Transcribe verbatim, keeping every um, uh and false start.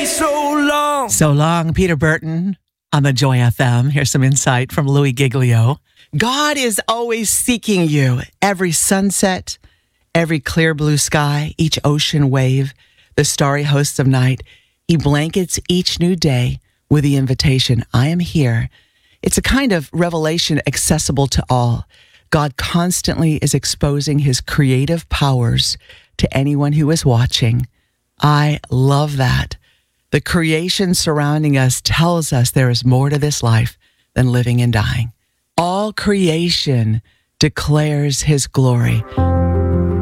so long. So long, Peter Burton on the Joy F M. Here's some insight from Louis Giglio. God is always seeking you. Every sunset, every clear blue sky, each ocean wave, the starry hosts of night. He blankets each new day with the invitation, I am here. It's a kind of revelation accessible to all. God constantly is exposing his creative powers to anyone who is watching. I love that. The creation surrounding us tells us there is more to this life than living and dying. All creation declares his glory.